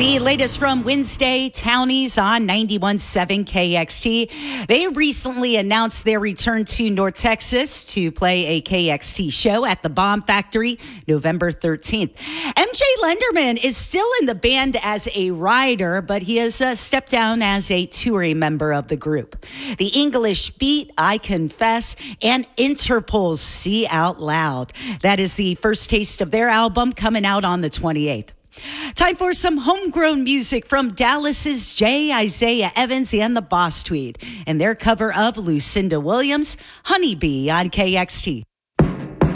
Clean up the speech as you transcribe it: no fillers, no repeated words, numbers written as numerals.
The latest from Wednesday Townies on 91.7 KXT. They recently announced their return to North Texas to play a KXT show at the Bomb Factory November 13th. MJ Lenderman is still in the band as a rider, but he has stepped down as a touring member of the group. The English Beat, I Confess, and Interpol's See Out Loud. That is the first taste of their album coming out on the 28th. Time for some homegrown music from Dallas's J. Isaiah Evans and the Boss Tweed and their cover of Lucinda Williams' Honeybee on KXT.